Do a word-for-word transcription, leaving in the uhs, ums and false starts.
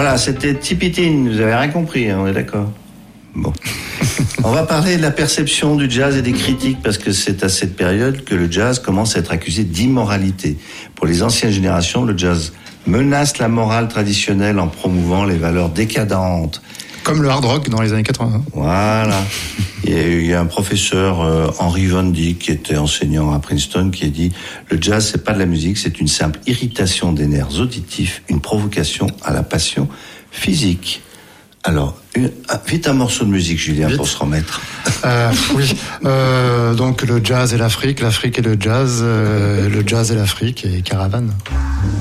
Voilà, c'était Tipitin, vous avez rien compris, hein, on est d'accord. Bon. On va parler de la perception du jazz et des critiques, parce que c'est à cette période que le jazz commence à être accusé d'immoralité. Pour les anciennes générations, le jazz menace la morale traditionnelle en promouvant les valeurs décadentes. Comme le hard rock dans les années quatre-vingts. Voilà. Il y a, il y a un professeur, euh, Henry Von Dyck, qui était enseignant à Princeton, qui a dit « Le jazz, c'est pas de la musique, c'est une simple irritation des nerfs auditifs, une provocation à la passion physique. » Alors, une, ah, vite un morceau de musique, Julien, vite. Pour se remettre. Euh, oui, euh, donc le jazz et l'Afrique, l'Afrique et le jazz, euh, le jazz et l'Afrique et Caravane.